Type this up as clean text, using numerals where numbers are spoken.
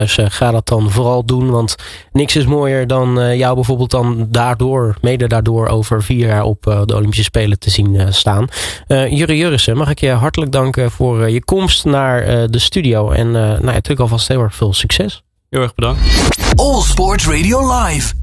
Dus ga dat dan vooral doen. Want niks is mooier dan jou bijvoorbeeld dan mede daardoor over 4 jaar op de Olympische Spelen te zien staan. Jurre Jurrissen, mag ik je hartelijk danken voor je komst naar de studio. En natuurlijk alvast heel erg veel succes. Heel erg bedankt. All Sports Radio Live.